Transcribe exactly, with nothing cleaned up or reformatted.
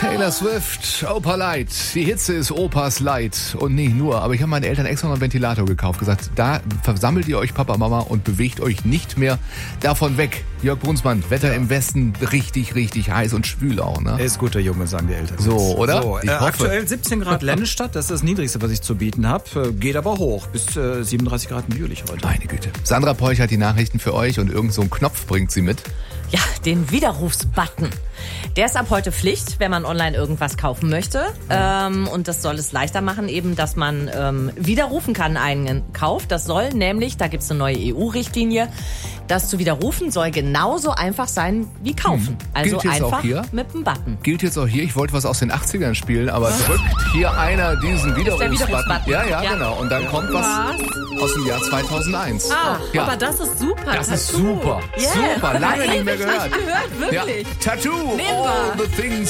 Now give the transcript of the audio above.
Taylor Swift, Opa Light. Die Hitze ist Opas Leid. Und nicht nur, aber ich habe meinen Eltern extra noch einen Ventilator gekauft. Gesagt, da versammelt ihr euch, Papa, Mama, und bewegt euch nicht mehr davon weg. Jörg Brunsmann, Wetter im Westen richtig, richtig heiß und schwül auch, ne? Er ist guter Junge, sagen die Eltern. So, oder? So, äh, aktuell siebzehn Grad Lennestadt, das ist das Niedrigste, was ich zu bieten habe. Geht aber hoch, bis äh, siebenunddreißig Grad in Jülich heute. Meine Güte. Sandra Peuch hat die Nachrichten für euch und irgend so einen Knopf bringt sie mit. Ja, den Widerrufsbutton. Der ist ab heute Pflicht, wenn man online irgendwas kaufen möchte. Ähm, und das soll es leichter machen, eben, dass man ähm, widerrufen kann einen Kauf. Das soll nämlich, da gibt es eine neue E U-Richtlinie, das zu widerrufen soll genauso einfach sein wie kaufen. Hm. Also Gilt jetzt einfach auch hier? mit dem Button. Gilt jetzt auch hier. Ich wollte was aus den achtzigern spielen, aber drückt hier einer diesen Widerrufsbutton. Widerrufsbutton. Ja, ja, Ja. genau. Und dann kommt was aus dem Jahr zweitausendeins. Ah, ja. aber das ist super. Das ist Tattoo. super. Yeah. Super. Lange nicht mehr Ewig gehört. nicht gehört, wirklich. Ja. Tattoo. Nehmen All wir. the things